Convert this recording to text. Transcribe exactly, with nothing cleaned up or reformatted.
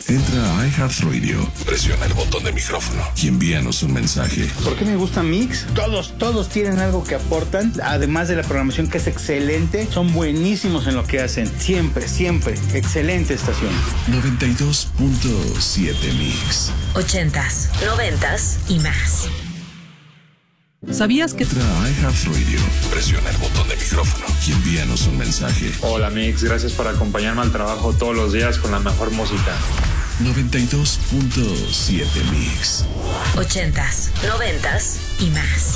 Entra a iHeartRadio, presiona el botón de micrófono y envíanos un mensaje. ¿Por qué me gusta Mix? Todos, todos tienen algo que aportan, además de la programación que es excelente, son buenísimos en lo que hacen. Siempre, siempre. Excelente estación. noventa y dos punto siete Mix. Ochentas, noventas y más. ¿Sabías que... Entra a iHeartRadio, presiona el botón de micrófono y envíanos un mensaje. Hola Mix, gracias por acompañarme al trabajo todos los días con la mejor música. noventa y dos punto siete Mix. Ochentas, noventas y más.